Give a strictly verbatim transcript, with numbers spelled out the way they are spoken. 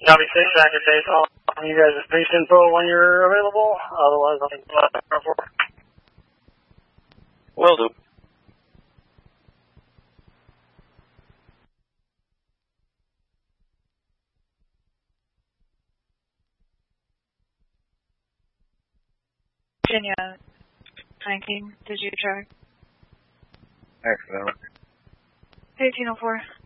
Copy six, accurate base. I'll you guys base info when you're available. Otherwise, I'll be four. Will do. Virginia, nineteen, did you track? Excellent. eighteen oh four.